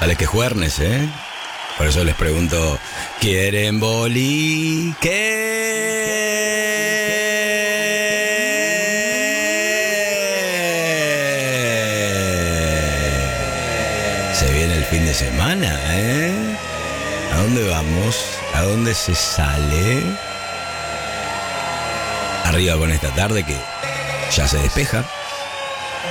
Dale que juernes, ¿eh? Por eso les pregunto, ¿quieren boli? Se viene el fin de semana, ¿eh? ¿A dónde vamos? ¿A dónde se sale? Arriba con esta tarde que ya se despeja.